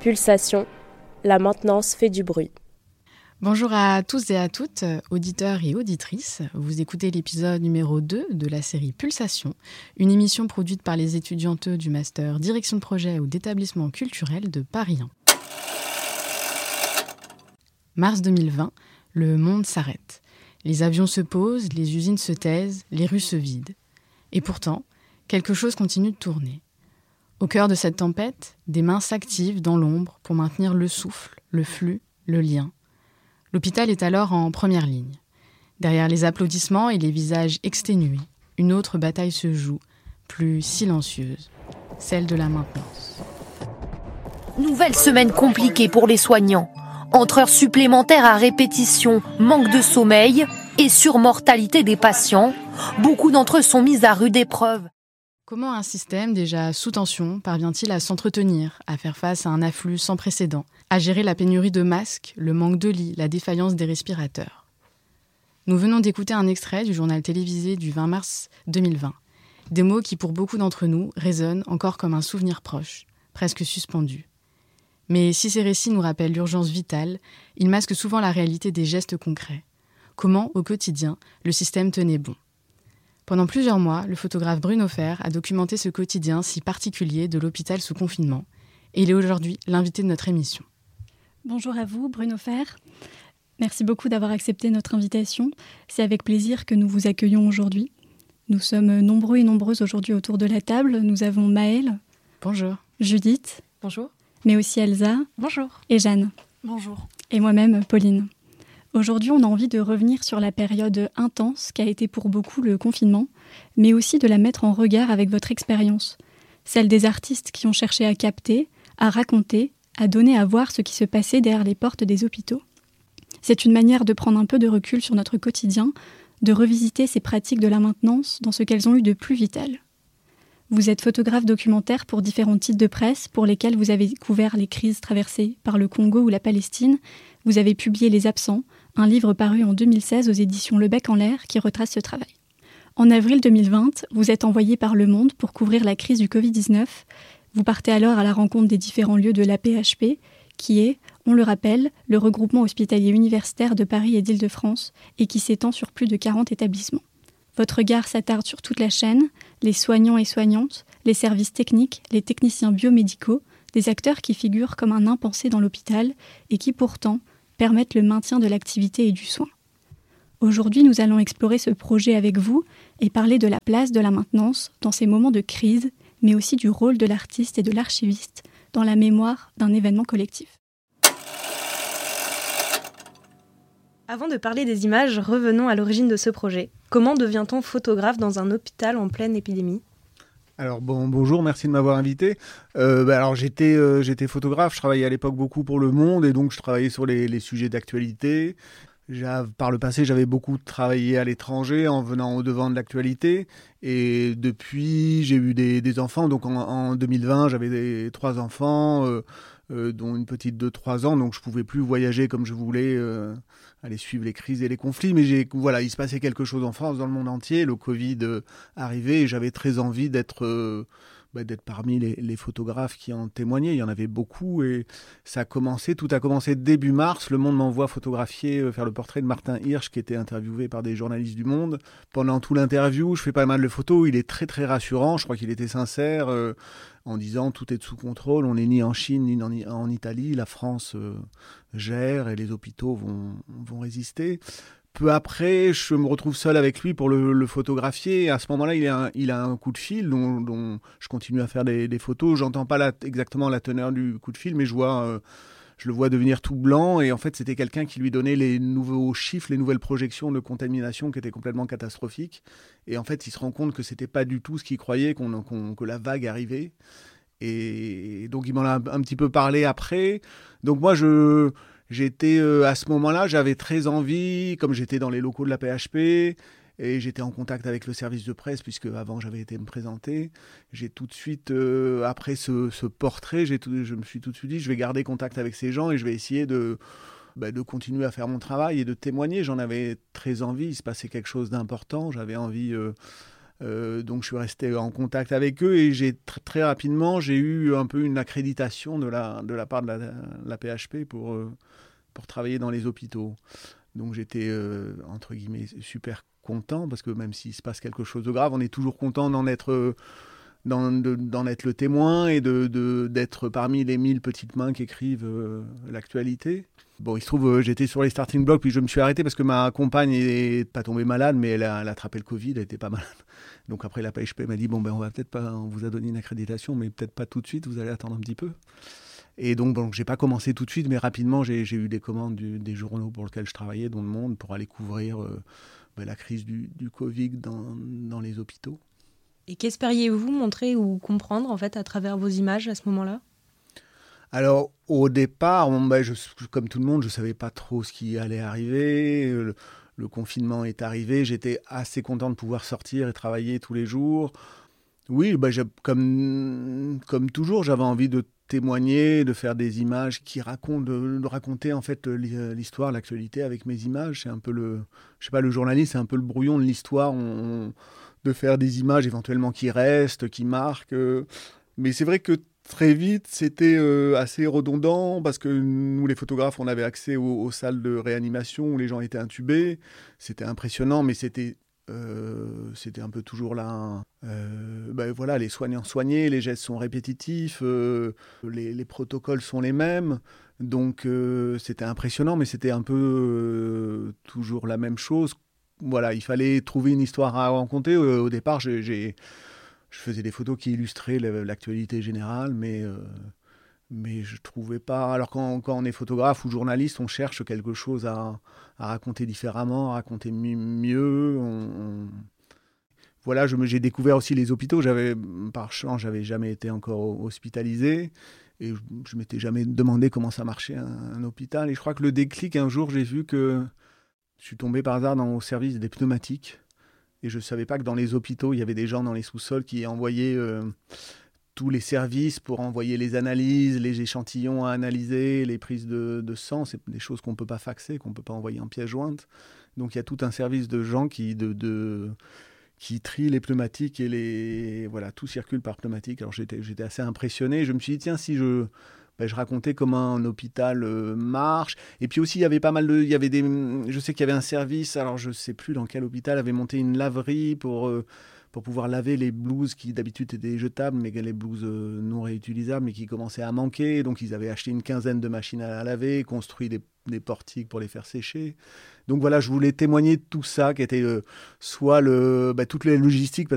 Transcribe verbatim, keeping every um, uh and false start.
Pulsation, la maintenance fait du bruit. Bonjour à tous et à toutes, auditeurs et auditrices. Vous écoutez l'épisode numéro deux de la série Pulsation, une émission produite par les étudiantes du master Direction de projet ou d'établissement culturel de Paris un. Mars deux mille vingt, le monde s'arrête. Les avions se posent, les usines se taisent, les rues se vident. Et pourtant, quelque chose continue de tourner. Au cœur de cette tempête, des mains s'activent dans l'ombre pour maintenir le souffle, le flux, le lien. L'hôpital est alors en première ligne. Derrière les applaudissements et les visages exténués, une autre bataille se joue, plus silencieuse, celle de la maintenance. Nouvelle semaine compliquée pour les soignants. Entre heures supplémentaires à répétition, manque de sommeil et surmortalité des patients, beaucoup d'entre eux sont mis à rude épreuve. Comment un système déjà sous tension parvient-il à s'entretenir, à faire face à un afflux sans précédent, à gérer la pénurie de masques, le manque de lits, la défaillance des respirateurs ? Nous venons d'écouter un extrait du journal télévisé du vingt mars deux mille vingt. Des mots qui, pour beaucoup d'entre nous, résonnent encore comme un souvenir proche, presque suspendu. Mais si ces récits nous rappellent l'urgence vitale, ils masquent souvent la réalité des gestes concrets. Comment, au quotidien, le système tenait bon ? Pendant plusieurs mois, le photographe Bruno Fer a documenté ce quotidien si particulier de l'hôpital sous confinement. Et il est aujourd'hui l'invité de notre émission. Bonjour à vous, Bruno Fer. Merci beaucoup d'avoir accepté notre invitation. C'est avec plaisir que nous vous accueillons aujourd'hui. Nous sommes nombreux et nombreuses aujourd'hui autour de la table. Nous avons Maëlle. Bonjour. Judith. Bonjour. Mais aussi Elsa. Bonjour. Et Jeanne. Bonjour. Et moi-même, Pauline. Aujourd'hui, on a envie de revenir sur la période intense qu'a été pour beaucoup le confinement, mais aussi de la mettre en regard avec votre expérience, celle des artistes qui ont cherché à capter, à raconter, à donner à voir ce qui se passait derrière les portes des hôpitaux. C'est une manière de prendre un peu de recul sur notre quotidien, de revisiter ces pratiques de la maintenance dans ce qu'elles ont eu de plus vital. Vous êtes photographe documentaire pour différents titres de presse pour lesquels vous avez couvert les crises traversées par le Congo ou la Palestine. Vous avez publié Les Absents, un livre paru en deux mille seize aux éditions Le Bec en l'air qui retrace ce travail. En avril deux mille vingt, vous êtes envoyé par Le Monde pour couvrir la crise du covid dix-neuf. Vous partez alors à la rencontre des différents lieux de l'A P H P, qui est, on le rappelle, le regroupement hospitalier universitaire de Paris et d'Île-de-France et qui s'étend sur plus de quarante établissements. Votre regard s'attarde sur toute la chaîne, les soignants et soignantes, les services techniques, les techniciens biomédicaux, des acteurs qui figurent comme un impensé dans l'hôpital et qui pourtant permettent le maintien de l'activité et du soin. Aujourd'hui, nous allons explorer ce projet avec vous et parler de la place de la maintenance dans ces moments de crise, mais aussi du rôle de l'artiste et de l'archiviste dans la mémoire d'un événement collectif. Avant de parler des images, revenons à l'origine de ce projet. Comment devient-on photographe dans un hôpital en pleine épidémie ? Alors bon, bonjour, merci de m'avoir invité. Euh, bah alors j'étais, euh, j'étais photographe, je travaillais à l'époque beaucoup pour Le Monde et donc je travaillais sur les, les sujets d'actualité. J'avais, par le passé, j'avais beaucoup travaillé à l'étranger en venant au devant de l'actualité et depuis j'ai eu des, des enfants. Donc en, en deux mille vingt, j'avais des, trois enfants, euh, euh, dont une petite de trois ans, donc je pouvais plus voyager comme je voulais. Euh, aller suivre les crises et les conflits, mais j'ai, voilà, il se passait quelque chose en France, dans le monde entier, le Covid euh, arrivait et j'avais très envie d'être, euh, bah, d'être parmi les, les photographes qui en témoignaient, il y en avait beaucoup et ça a commencé, tout a commencé début mars, Le Monde m'envoie photographier, euh, faire le portrait de Martin Hirsch qui était interviewé par des journalistes du Monde. Pendant tout l'interview, je fais pas mal de photos, il est très très rassurant, je crois qu'il était sincère, euh, en disant tout est sous contrôle, on n'est ni en Chine ni en, en Italie, la France euh, gère et les hôpitaux vont, vont résister. Peu après, je me retrouve seul avec lui pour le, le photographier. Et à ce moment-là, il a un, il a un coup de fil dont, dont je continue à faire des, des photos. J'entends pas la, exactement la teneur du coup de fil, mais je vois... Euh, Je le vois devenir tout blanc et en fait c'était quelqu'un qui lui donnait les nouveaux chiffres, les nouvelles projections de contamination qui étaient complètement catastrophiques. Et en fait il se rend compte que c'était pas du tout ce qu'il croyait, qu'on, qu'on, que la vague arrivait. Et donc il m'en a un, un petit peu parlé après. Donc moi je, j'étais euh, à ce moment-là, j'avais très envie, comme j'étais dans les locaux de la P H P, et j'étais en contact avec le service de presse, puisque avant j'avais été me présenter. J'ai tout de suite, euh, après ce, ce portrait, j'ai tout, je me suis tout de suite dit, je vais garder contact avec ces gens et je vais essayer de, bah, de continuer à faire mon travail et de témoigner. J'en avais très envie, il se passait quelque chose d'important. J'avais envie, euh, Euh, donc je suis resté en contact avec eux et j'ai tr- très rapidement j'ai eu un peu une accréditation de la, de la part de la, la P H P pour, euh, pour travailler dans les hôpitaux. Donc j'étais euh, entre guillemets super content parce que même s'il se passe quelque chose de grave, on est toujours content d'en être, euh, d'en, de, d'en être le témoin et de, de, d'être parmi les mille petites mains qui écrivent euh, l'actualité. Bon, il se trouve, euh, j'étais sur les starting blocks, puis je me suis arrêté parce que ma compagne n'est pas tombée malade, mais elle a, elle a attrapé le Covid, elle n'était pas malade. Donc après, la P H P m'a dit, bon, ben, on va peut-être pas, on vous a donné une accréditation, mais peut-être pas tout de suite, vous allez attendre un petit peu. Et donc, bon, j'ai pas commencé tout de suite, mais rapidement, j'ai, j'ai eu des commandes du, des journaux pour lesquels je travaillais, dans le monde, pour aller couvrir euh, ben, la crise du, du Covid dans, dans les hôpitaux. Et qu'espériez-vous montrer ou comprendre, en fait, à travers vos images à ce moment-là ? Alors, au départ, on, bah, je, comme tout le monde, je ne savais pas trop ce qui allait arriver. Le, le confinement est arrivé. J'étais assez content de pouvoir sortir et travailler tous les jours. Oui, bah, comme, comme toujours, j'avais envie de témoigner, de faire des images qui racontent, de, de raconter en fait l'histoire, l'actualité avec mes images. C'est un peu le, je sais pas, le journaliste, c'est un peu le brouillon de l'histoire. On, de faire des images éventuellement qui restent, qui marquent. Mais c'est vrai que très vite, c'était euh, assez redondant parce que nous, les photographes, on avait accès aux, aux salles de réanimation où les gens étaient intubés. C'était impressionnant, mais c'était, euh, c'était un peu toujours là. Euh, ben voilà, les soignants soignés, les gestes sont répétitifs, euh, les, les protocoles sont les mêmes. Donc euh, c'était impressionnant, mais c'était un peu euh, toujours la même chose. Voilà, il fallait trouver une histoire à raconter. Au, au départ, j'ai... j'ai Je faisais des photos qui illustraient l'actualité générale, mais, euh, mais je ne trouvais pas... Alors quand, quand on est photographe ou journaliste, on cherche quelque chose à, à raconter différemment, à raconter mieux. On, on... Voilà, je me, j'ai découvert aussi les hôpitaux. J'avais, par chance, je n'avais jamais été encore hospitalisé. Et je ne m'étais jamais demandé comment ça marchait, un, un hôpital. Et je crois que le déclic, un jour, j'ai vu que je suis tombé par hasard dans, au service des pneumatiques. Et je ne savais pas que dans les hôpitaux, il y avait des gens dans les sous-sols qui envoyaient euh, tous les services pour envoyer les analyses, les échantillons à analyser, les prises de, de sang. C'est des choses qu'on ne peut pas faxer, qu'on ne peut pas envoyer en pièce jointe. Donc il y a tout un service de gens qui, de, de, qui trient les pneumatiques et les... Voilà, tout circule par pneumatique. Alors j'étais, j'étais assez impressionné. Je me suis dit, tiens, si je... Ben, je racontais comment un hôpital euh, marche. Et puis aussi, il y avait pas mal de... Il y avait des, je sais qu'il y avait un service, alors je ne sais plus dans quel hôpital, avait monté une laverie pour, euh, pour pouvoir laver les blouses qui d'habitude étaient jetables, mais les blouses euh, non réutilisables, mais qui commençaient à manquer. Donc ils avaient acheté une quinzaine de machines à laver, construit des, des portiques pour les faire sécher. Donc voilà, je voulais témoigner de tout ça, qui était euh, soit le, ben, toute la logistique,